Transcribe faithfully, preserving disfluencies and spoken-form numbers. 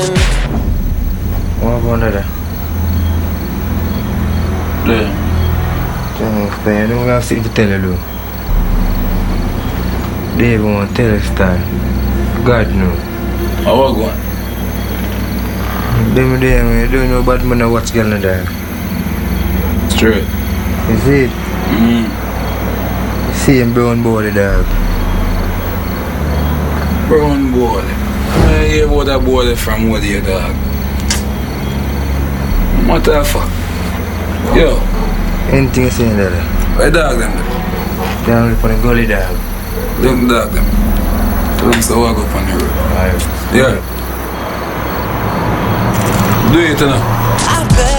What about that? Yeah. Just I don't have something to tell you though. Dave won't tell us time. God know. How was going? Them there, man, you don't know bad man watch girl in there. Straight. You see it? Mm. Same brown body dog. Brown boy. I hear about that boy from what here, dog. What the fuck? Yo. Anything you saying there? Where dog them? Down on the gully dog. Them dog them. Tell them to walk up on the road. Alright. Yeah. Do it now.